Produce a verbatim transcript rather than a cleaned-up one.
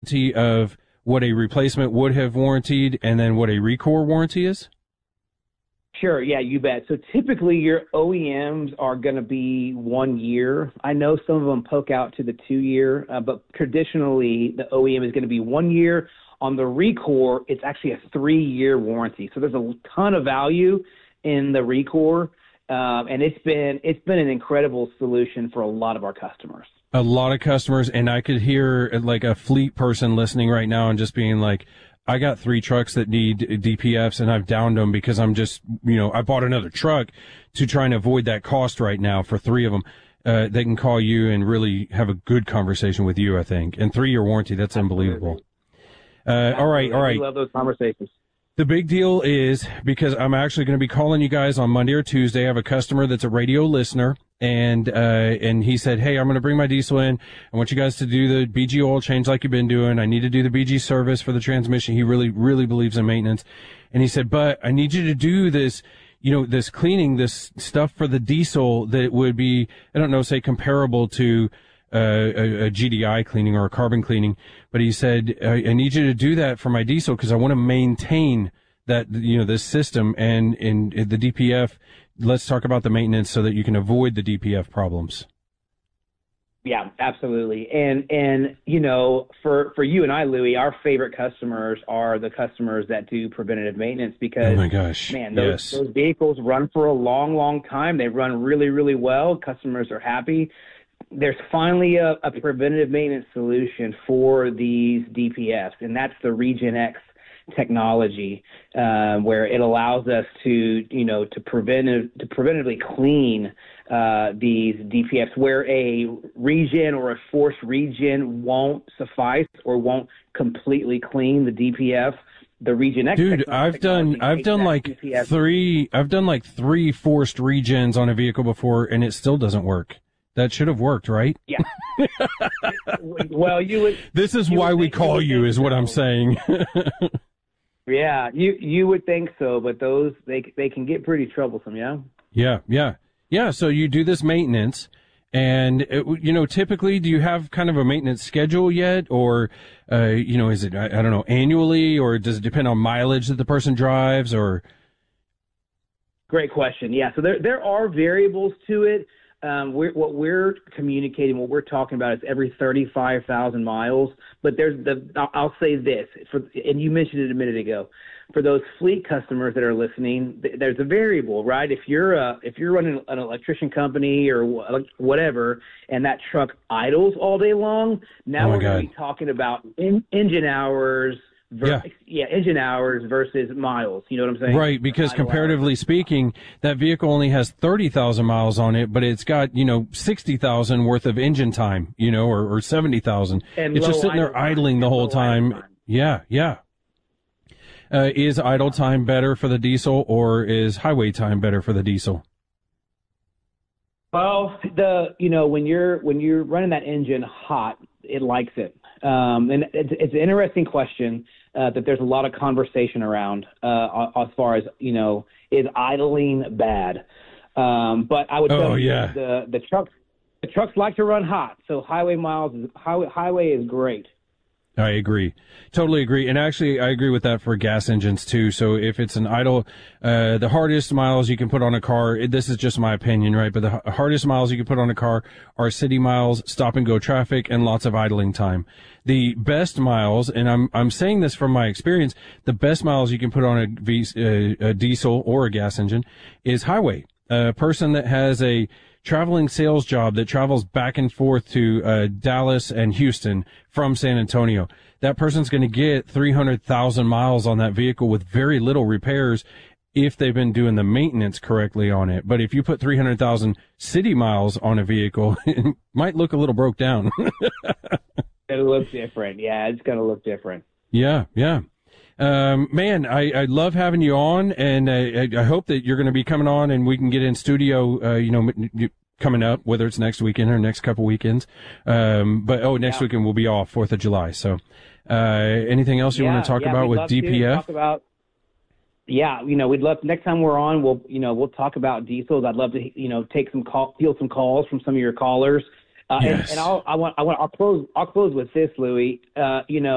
warranty of what a replacement would have warranted and then what a Recor warranty is? Sure, yeah, you bet. So typically your O E Ms are going to be one year. I know some of them poke out to the two year, uh, but traditionally the O E M is going to be one year. On the Recor, it's actually a three year warranty. So there's a ton of value in the Recor, um, and it's been it's been an incredible solution for a lot of our customers. A lot of customers, and I could hear like a fleet person listening right now and just being like, I got three trucks that need D P Fs and I've downed them because I'm just, you know, I bought another truck to try and avoid that cost right now for three of them. Uh, they can call you and really have a good conversation with you, I think. And three-year warranty, that's unbelievable. Uh, all right, all right. I love those conversations. The big deal is because I'm actually going to be calling you guys on Monday or Tuesday. I have a customer that's a radio listener, and uh, and he said, hey, I'm going to bring my diesel in. I want you guys to do the B G oil change like you've been doing. I need to do the B G service for the transmission. He really, really believes in maintenance. And he said, but I need you to do this, you know, this cleaning, this stuff for the diesel that would be, I don't know, say comparable to uh, a, a G D I cleaning or a carbon cleaning. But he said, I, I need you to do that for my diesel because I want to maintain that, you know, this system and in the D P F. Let's talk about the maintenance so that you can avoid the D P F problems. Yeah, absolutely. And, and you know, for, for you and I, Louie, our favorite customers are the customers that do preventative maintenance because, oh my gosh, man, those, yes. those vehicles run for a long, long time. They run really, really well. Customers are happy. There's finally a, a preventative maintenance solution for these D P Fs, and that's the Regen X technology, um, where it allows us to, you know, to preventive, to preventively clean uh, these D P Fs, where a regen or a forced regen won't suffice or won't completely clean the D P F. The Regen X. Dude, I've done, I've done like D P F. three, I've done like three forced regens on a vehicle before, and it still doesn't work. That should have worked, right? Yeah. Well, you would. This is why we call you, is what I'm saying. Yeah, you you would think so, but those they they can get pretty troublesome, yeah. Yeah, yeah, yeah. So you do this maintenance, and it, you know, typically, do you have kind of a maintenance schedule yet, or uh, you know, is it I, I don't know annually, or does it depend on mileage that the person drives, or? Great question. Yeah, so there there are variables to it. Um, we're, what we're communicating, what we're talking about is every thirty-five thousand miles. But there's the, I'll, I'll say this, for, and you mentioned it a minute ago, for those fleet customers that are listening, th- there's a variable, right? If you're a, if you're running an electrician company or wh- whatever, and that truck idles all day long, now oh we're God. going to be talking about in, engine hours. Ver- yeah. yeah, engine hours versus miles. You know what I'm saying? Right, because comparatively speaking, that vehicle only has thirty thousand miles on it, but it's got, you know, sixty thousand worth of engine time, you know, or, or seventy thousand. It's just sitting there idling the whole time. time. Yeah, yeah. Uh, is idle time better for the diesel, or is highway time better for the diesel? Well, the you know when you're when you're running that engine hot, it likes it. Um, and it's, it's an interesting question uh, that there's a lot of conversation around uh, as far as, you know, is idling bad? Um, but I would oh, tell you yeah. the the trucks the trucks like to run hot, so highway miles highway highway is great. I agree. Totally agree. And actually, I agree with that for gas engines too. So if it's an idle, uh, the hardest miles you can put on a car, this is just my opinion, right? But the hardest miles you can put on a car are city miles, stop and go traffic, and lots of idling time. The best miles, and I'm, I'm saying this from my experience, the best miles you can put on a, v, uh, a diesel or a gas engine is highway. A person that has a traveling sales job that travels back and forth to uh, Dallas and Houston from San Antonio, that person's going to get three hundred thousand miles on that vehicle with very little repairs if they've been doing the maintenance correctly on it. But if you put three hundred thousand city miles on a vehicle, it might look a little broke down. It'll look different. Yeah, it's going to look different. Yeah, yeah. Um, man, I, I love having you on, and I, I hope that you're going to be coming on and we can get in studio, uh, you know, coming up, whether it's next weekend or next couple weekends. Um, but, oh, next yeah. weekend we'll be off, fourth of July. So, uh, anything else you yeah, want to talk yeah, about with D P F? Talk about, yeah, you know, we'd love, next time we're on, we'll, you know, we'll talk about diesels. I'd love to, you know, take some call, field some calls from some of your callers. Uh, yes. and, and I'll, I want, I want, I'll close, I'll close with this, Louie. Uh, you know,